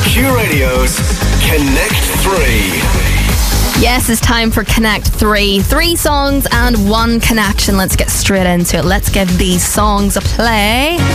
Q Radio's Connect 3. Yes, it's time for Connect 3. 3 songs and 1 connection. Let's get straight into it. Let's give these songs a play.